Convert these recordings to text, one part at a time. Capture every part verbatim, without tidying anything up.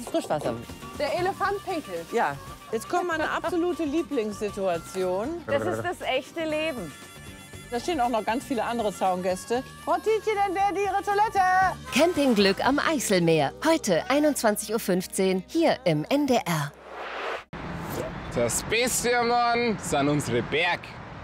Frischwasser. Der Elefant pinkelt. Ja, jetzt kommt meine absolute Lieblingssituation. Das ist das echte Leben. Da stehen auch noch ganz viele andere Zaungäste. Frau Tietjen, wer Ihre Toilette? Campingglück am Eiselmeer. Heute einundzwanzig Uhr fünfzehn hier im N D R. Das Beste am Norden sind unsere Berge.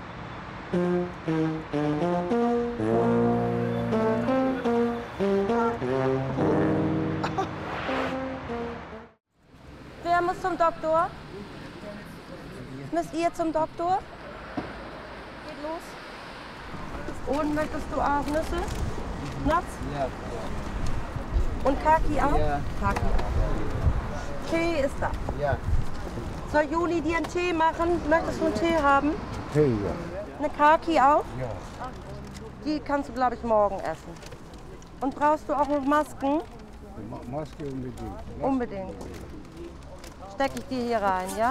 Wer muss zum Doktor? Müsst ihr zum Doktor? Geht los. Und möchtest du auch Nüsse? Nuts? Ja. Und Kaki auch? Ja. Kaki. Tee ist da. Ja. Soll Juli dir einen Tee machen? Möchtest du einen Tee haben? Tee, ja. Eine Kaki auch? Ja. Die kannst du, glaube ich, morgen essen. Und brauchst du auch noch Masken? Ma- Maske unbedingt. Ja. Unbedingt. Stecke ich dir hier rein, ja?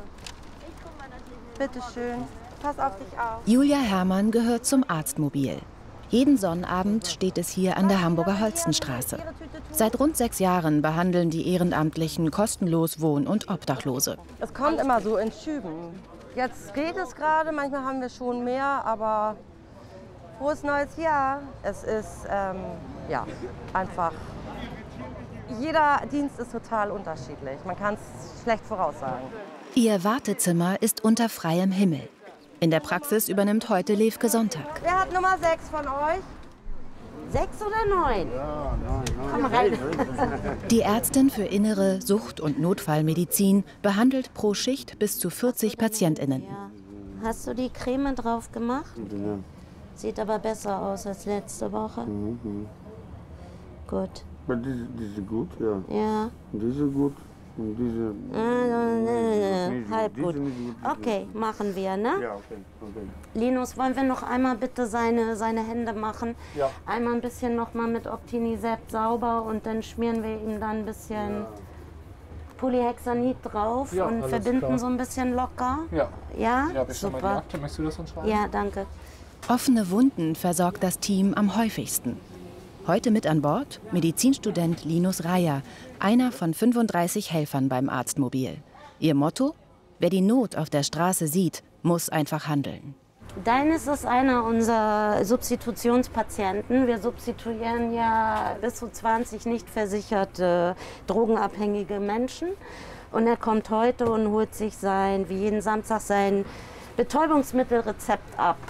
Bitte schön. Pass auf dich auf. Julia Herrmann gehört zum Arztmobil. Jeden Sonnabend steht es hier an der Hamburger Holstenstraße. Seit rund sechs Jahren behandeln die Ehrenamtlichen kostenlos Wohn- und Obdachlose. Es kommt immer so in Schüben. Jetzt geht es gerade, manchmal haben wir schon mehr, aber frohes neues Jahr. Es ist ähm, ja, einfach, jeder Dienst ist total unterschiedlich. Man kann es schlecht voraussagen. Ihr Wartezimmer ist unter freiem Himmel. In der Praxis übernimmt heute Levke Sonntag. Wer hat Nummer sechs von euch? Sechs oder neun? Ja, nein, nein. Komm rein. Die Ärztin für Innere, Sucht- und Notfallmedizin behandelt pro Schicht bis zu vierzig PatientInnen. Ja. Hast du die Creme drauf gemacht? Ja. Sieht aber besser aus als letzte Woche. Mhm. Gut. Aber diese, diese gut, ja. Ja. Diese gut und diese... Äh, nicht halb Diese gut. nicht gut. Okay, machen wir, ne? Ja, okay, okay. Linus, wollen wir noch einmal bitte seine, seine Hände machen? Ja. Einmal ein bisschen noch mal mit Optinisept sauber und dann schmieren wir ihm dann ein bisschen Polyhexanid drauf Ja, und alles verbinden klar. so ein bisschen locker. Ja. Ja? Ja, bist du mal die Super. Akte? Möchtest du das uns schreiben? Ja, danke. Offene Wunden versorgt das Team am häufigsten. Heute mit an Bord Medizinstudent Linus Reier, einer von fünfunddreißig Helfern beim Arztmobil. Ihr Motto? Wer die Not auf der Straße sieht, muss einfach handeln. Deines ist einer unserer Substitutionspatienten. Wir substituieren ja bis zu zwanzig nicht versicherte drogenabhängige Menschen. Und er kommt heute und holt sich sein, wie jeden Samstag sein Betäubungsmittelrezept ab.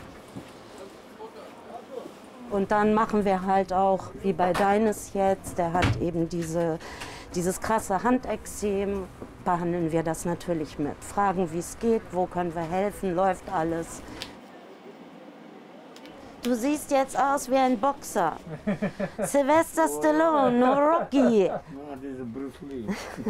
Und dann machen wir halt auch, wie bei Deines jetzt, der hat eben diese, dieses krasse Handekzem, behandeln wir das natürlich mit. Fragen, wie es geht, wo können wir helfen, läuft alles. Du siehst jetzt aus wie ein Boxer. Sylvester Stallone, Rocky. Ja, diese Bruce Lee.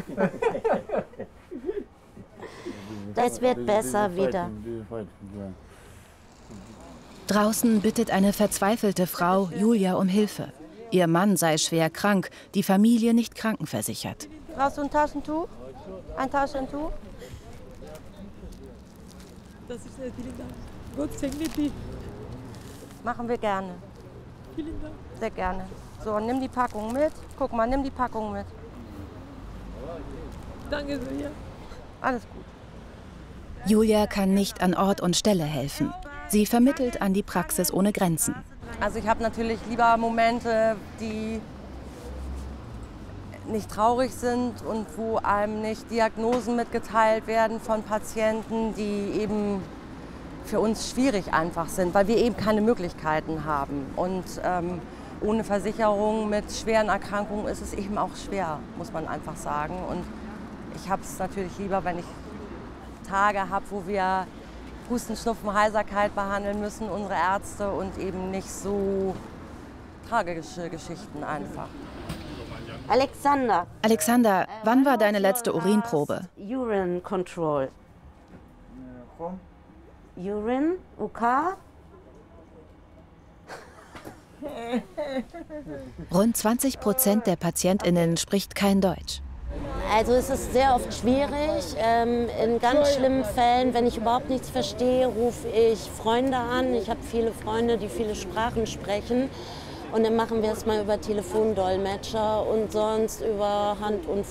Das wird Diese- besser diese wieder. Fighting, diese Fighting, ja. Draußen bittet eine verzweifelte Frau Julia um Hilfe. Ihr Mann sei schwer krank, die Familie nicht krankenversichert. Brauchst du ein Taschentuch? Ein Taschentuch? Das ist sehr vielen Dank. Gott segne dich. Machen wir gerne. Vielen Dank. Sehr gerne. So, nimm die Packung mit. Guck mal, nimm die Packung mit. Danke sehr. Alles gut. Julia kann nicht an Ort und Stelle helfen. Sie vermittelt an die Praxis ohne Grenzen. Also ich habe natürlich lieber Momente, die nicht traurig sind und wo einem nicht Diagnosen mitgeteilt werden von Patienten, die eben für uns schwierig einfach sind, weil wir eben keine Möglichkeiten haben. Und ähm, ohne Versicherung mit schweren Erkrankungen ist es eben auch schwer, muss man einfach sagen. Und ich habe es natürlich lieber, wenn ich Tage habe, wo wir Husten, Schnupfen, Heiserkeit behandeln müssen, unsere Ärzte, und eben nicht so tragische Geschichten einfach. Alexander. Alexander, wann war deine letzte Urinprobe? Urine Control. Urine, U K. Rund zwanzig Prozent der PatientInnen spricht kein Deutsch. Also es ist sehr oft schwierig. Ähm, in ganz schlimmen Fällen, wenn ich überhaupt nichts verstehe, rufe ich Freunde an. Ich habe viele Freunde, die viele Sprachen sprechen. Und dann machen wir es mal über Telefondolmetscher und sonst über Hand und